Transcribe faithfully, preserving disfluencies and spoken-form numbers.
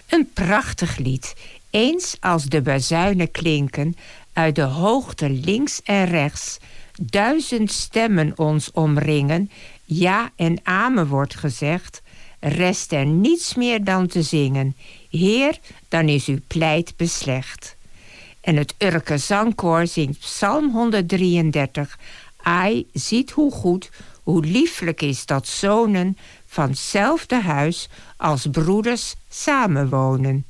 Een prachtig lied. Eens als de bazuinen klinken uit de hoogte links en rechts, duizend stemmen ons omringen, ja en amen wordt gezegd, rest er niets meer dan te zingen. Heer, dan is uw pleit beslecht. En het Urke Zangkoor zingt Psalm honderddrieëndertig. Ai, ziet hoe goed, hoe lieflijk is dat zonen van hetzelfde huis als broeders samenwonen.